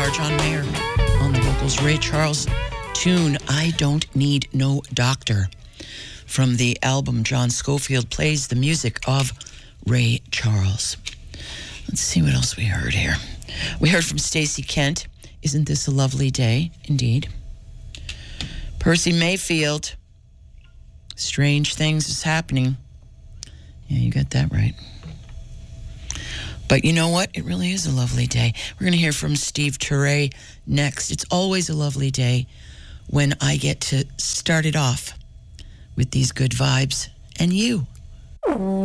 star John Mayer on the vocals. Ray Charles tune, I Don't Need No Doctor, from the album John Scofield Plays the Music of Ray Charles. Let's see what else we heard here. We heard from Stacey Kent, Isn't This a Lovely Day? Indeed. Percy Mayfield, Strange Things is Happening. Yeah, you got that right. But you know what? It really is a lovely day. We're going to hear from Steve Turre next. It's always a lovely day when I get to start it off with these good vibes and you.